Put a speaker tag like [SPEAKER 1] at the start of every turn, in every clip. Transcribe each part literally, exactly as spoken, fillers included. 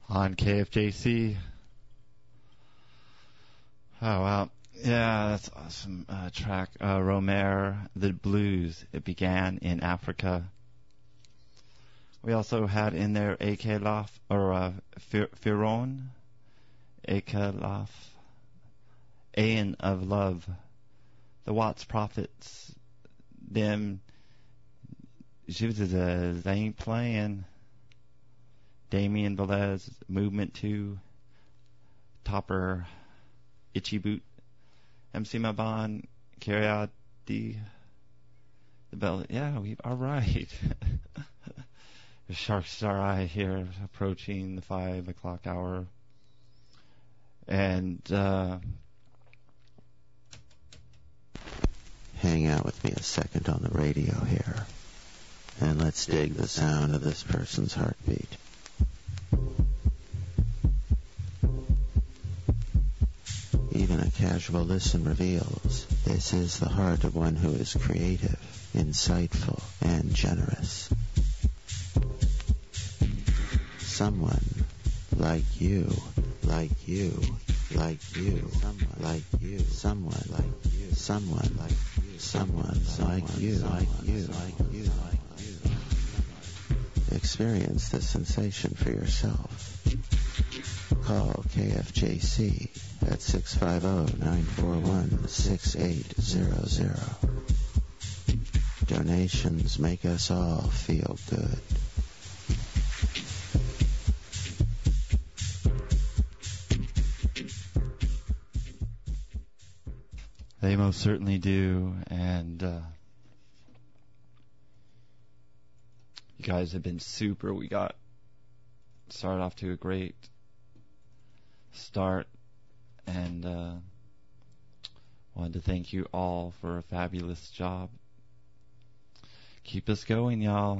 [SPEAKER 1] on K F J C. Oh, wow. Yeah, that's awesome uh, track. Uh, Romer, The Blues. It began in Africa. We also had in there Akelaf, or uh, Firon, Akelaf, Aeon of Love, The Watts Prophets, them, they ain't playing, Damien Velez, Movement two, Topper, Itchy Boot, M C Maban, Carriati, the Bell. Yeah, we are right. Shark Star Eye here, approaching the five o'clock hour, and uh,
[SPEAKER 2] hang out with me a second on the radio here, and let's dig the sound of this person's heartbeat. Even a casual listen reveals this is the heart of one who is creative, insightful, and generous. Someone like you, like you, like you, someone like you, someone like you, someone like you, someone like you, like you, like you, like you. Experience the sensation for yourself. Call K F J C at six five zero, nine four one, six eight zero zero. Donations make us all feel good.
[SPEAKER 1] They most certainly do, and uh, you guys have been super. We got started off to a great start, and uh, wanted to thank you all for a fabulous job. Keep us going, y'all.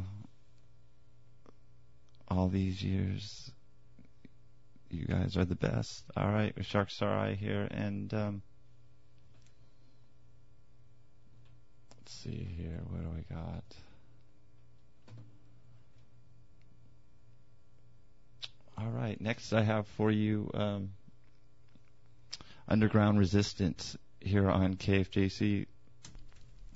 [SPEAKER 1] All these years, you guys are the best. All right, Shark Star Eye here, and um, let's see here. What do we got? All right, next I have for you um, Underground Resistance here on K F J C.